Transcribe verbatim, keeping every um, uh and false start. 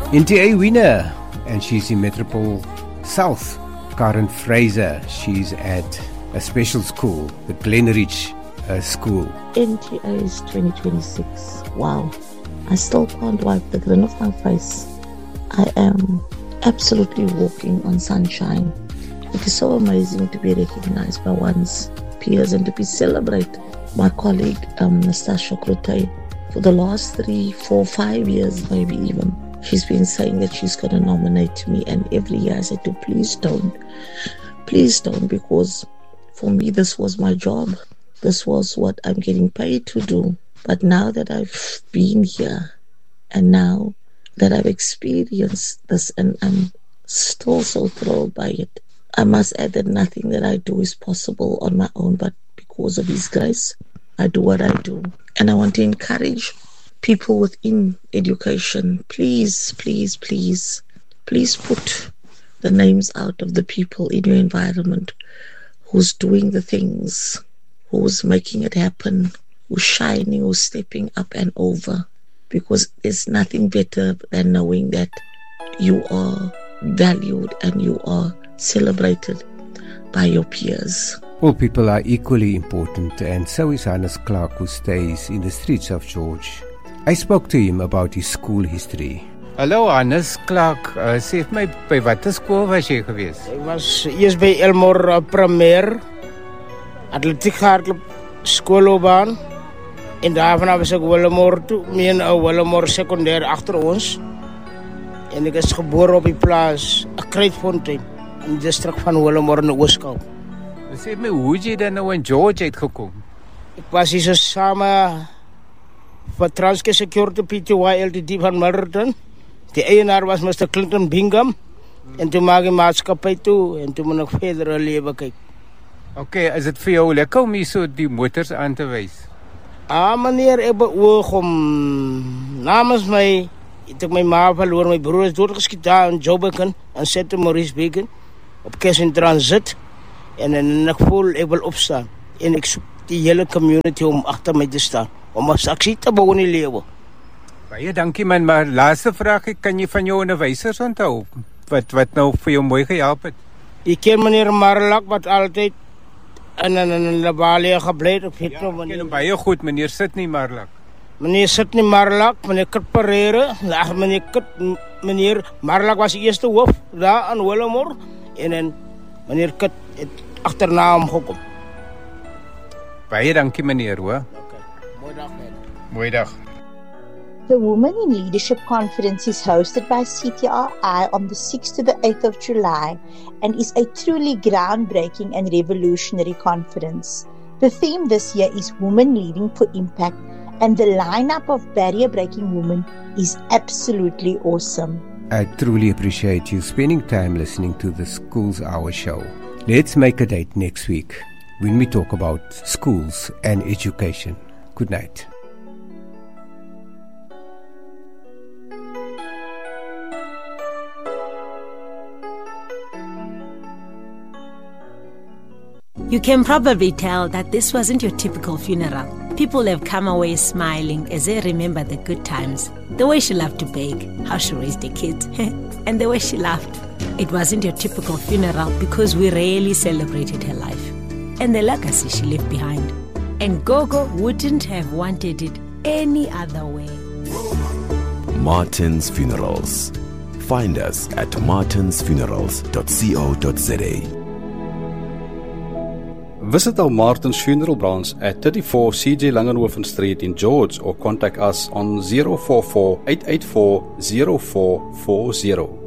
N T A winner, and she's in Metropole South. Karen Fraser, she's at a special school, the Glenridge uh, School. N T A is twenty twenty-six. Wow. I still can't wipe the grin off my face. I am absolutely walking on sunshine. It is so amazing to be recognized by one's peers and to be celebrated. My colleague, um, Nastasha Krute, for the last three, four, five years, maybe even, she's been saying that she's going to nominate me, and every year I said to please don't, please don't, because for me this was my job. This was what I'm getting paid to do. But now that I've been here, and now that I've experienced this, and I'm still so thrilled by it, I must add that nothing that I do is possible on my own, but because of His grace, I do what I do. And I want to encourage people within education, please, please, please, please put the names out of the people in your environment who's doing the things, who's making it happen, who's shining, who's stepping up and over. Because there's nothing better than knowing that you are valued and you are celebrated by your peers. All people are equally important, and so is Hannes Clark, who stays in the streets of George. I spoke to him about his school history. Hallo Hannes Clark, uh, sê vir my, by watter skool was jy gewees? Ek was eers by Elmore uh, Premier, atletiek hardloop skoolloopbaan, en daarna was ek Willemore toe, mee in ou Willemore sekondêr agter ons. En ek is gebore op die plaas Kruitfontein, in die distrik van Willemore in die Ooskaap. Sê my, hoe het jy dan nou in George uitgekom? Ek was hier so same vir Transkei Security P T Y L T D van Milnerton. Die eienaar was Mister Clinton Bingham. En toe maak die maatskappy toe, en toe moet ek verder lewe kyk. Ok, is het vir jou lekker om hier so die motors aan te wys? Ah, meneer, ek beoog om namens my, het ek my ma verloor, my broer is doodgeskiet daar in Joburg, in Sette Maurice Bacon, op Kes in Transit, en, en ek voel, ek wil opstaan, en ek soek die hele community om achter my te staan, om as aksie te bou in die lewe. Baie dankie man, maar laaste vraag, kan jy van jou onderwysers onthou, wat, wat nou vir jou mooi gehelp het? Ek ken meneer Marlak, wat altyd en en en la Valle gebleid op het ja, nou meneer. Ken baie goed, meneer Sydney Marlak. Meneer Sydney Marlak, meneer Kurt Pereira, ag meneer Kurt, meneer Marlak was die eerste hoof daar aan Willemore, en en meneer Kurt het agterna hom gekom. Baie dankie meneer, hoor. Okay. Mooi dag meneer. Mooi dag. The Women in Leadership Conference is hosted by C T R I on the sixth to the eighth of July and is a truly groundbreaking and revolutionary conference. The theme this year is Women Leading for Impact, and the lineup of barrier-breaking women is absolutely awesome. I truly appreciate you spending time listening to the Schools Hour show. Let's make a date next week when we talk about schools and education. Good night. You can probably tell that this wasn't your typical funeral. People have come away smiling as they remember the good times. The way she loved to bake, how she raised the kids, and the way she laughed. It wasn't your typical funeral because we rarely celebrated her life and the legacy she left behind. And Gogo wouldn't have wanted it any other way. Martin's Funerals. Find us at martins funerals dot co dot za. Visit our Martin's Funeral branch at thirty-four C J Langenhoven Street in George, or contact us on zero four four, eight eight four, zero four four zero.